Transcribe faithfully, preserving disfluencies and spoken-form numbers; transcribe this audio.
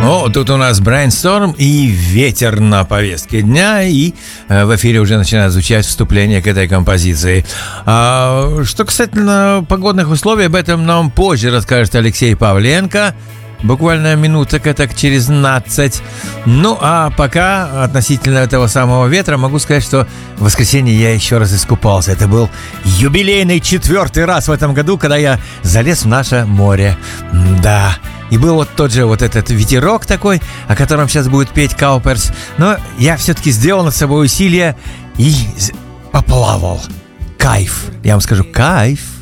О, тут у нас Brainstorm и ветер на повестке дня, и э, в эфире уже начинает звучать вступление к этой композиции. А, что касательно погодных условий, об этом нам позже расскажет Алексей Павленко. Буквально минуток это через двенадцать. Ну, а пока относительно этого самого ветра могу сказать, что в воскресенье я еще раз искупался. Это был юбилейный четвертый раз в этом году, когда я залез в наше море. Да, и был вот тот же вот этот ветерок такой, о котором сейчас будет петь Кауперс. Но я все-таки сделал над собой усилие и поплавал. Кайф, я вам скажу, кайф.